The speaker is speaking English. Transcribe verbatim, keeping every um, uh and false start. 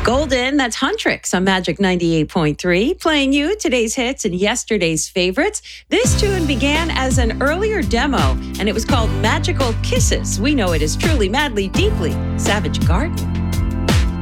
Golden, that's Huntrix on Magic ninety-eight point three, playing you today's hits and yesterday's favorites. This tune began as an earlier demo, and it was called Magical Kisses. We know it as truly, madly, deeply Savage Garden.